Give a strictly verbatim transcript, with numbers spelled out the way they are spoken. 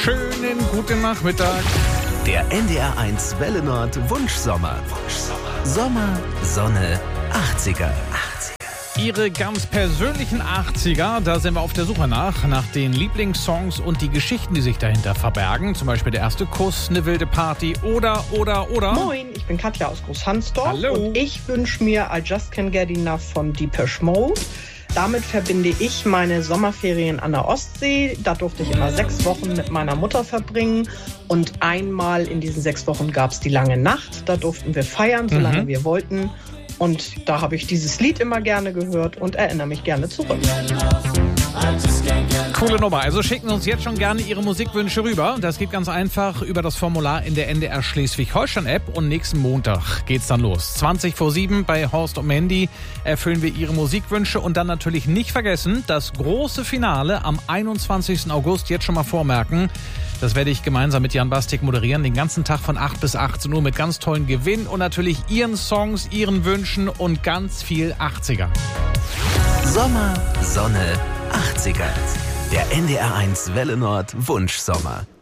Schönen guten Nachmittag. Der N D R eins Welle Nord Wunschsommer. Sommer, Sonne, achtziger. Ihre ganz persönlichen achtziger, da sind wir auf der Suche nach, nach den Lieblingssongs und die Geschichten, die sich dahinter verbergen. Zum Beispiel der erste Kuss, eine wilde Party oder, oder, oder. Moin, ich bin Katja aus Großhansdorf. Hallo. Und ich wünsche mir I Just Can't Get Enough von Depeche Mode. Damit verbinde ich meine Sommerferien an der Ostsee. Da durfte ich immer sechs Wochen mit meiner Mutter verbringen. Und einmal in diesen sechs Wochen gab es die lange Nacht. Da durften wir feiern, solange mhm. wir wollten. Und da habe ich dieses Lied immer gerne gehört und erinnere mich gerne zurück. Coole Nummer. Also schicken uns jetzt schon gerne Ihre Musikwünsche rüber. Das geht ganz einfach über das Formular in der N D R Schleswig-Holstein-App. Und nächsten Montag geht's dann los. zwanzig vor sieben bei Horst und Mandy erfüllen wir Ihre Musikwünsche. Und dann natürlich nicht vergessen, das große Finale am einundzwanzigsten August jetzt schon mal vormerken. Das werde ich gemeinsam mit Jan Bastik moderieren. Den ganzen Tag von acht bis achtzehn Uhr mit ganz tollen Gewinnen und natürlich Ihren Songs, Ihren Wünschen und ganz viel achtziger. Sommer, Sonne, achtziger. Der N D R eins Welle Nord Wunschsommer.